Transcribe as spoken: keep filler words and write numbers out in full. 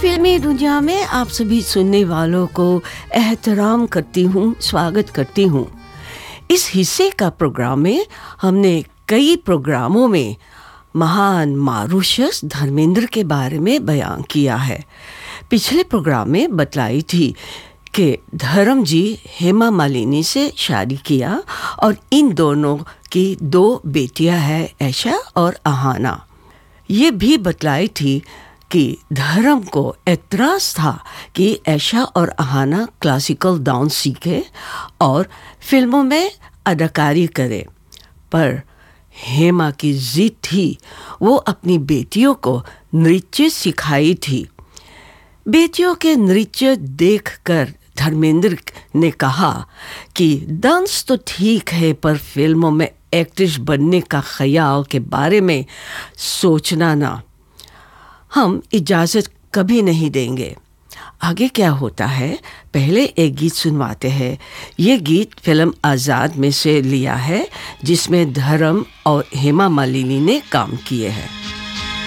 फिल्मी दुनिया में आप सभी सुनने वालों को एहतराम करती हूँ, स्वागत करती हूँ। इस हिस्से का प्रोग्राम में हमने कई प्रोग्रामों में महान मॉरिशस धर्मेंद्र के बारे में बयान किया है। पिछले प्रोग्राम में बतलाई थी कि धर्म जी हेमा मालिनी से शादी किया और इन दोनों की दो बेटियां हैं, ऐशा और अहाना। ये भी बतलाई थी कि धर्म को एतराज़ था कि ऐशा और अहाना क्लासिकल डांस सीखे और फिल्मों में अदाकारी करे, पर हेमा की जिद थी वो अपनी बेटियों को नृत्य सिखाई थी। बेटियों के नृत्य देखकर धर्मेंद्र ने कहा कि डांस तो ठीक है, पर फिल्मों में एक्ट्रेस बनने का ख्याल के बारे में सोचना ना, हम इजाज़त कभी नहीं देंगे। आगे क्या होता है, पहले एक गीत सुनवाते हैं। ये गीत फिल्म आज़ाद में से लिया है, जिसमें धर्म और हेमा मालिनी ने काम किए हैं।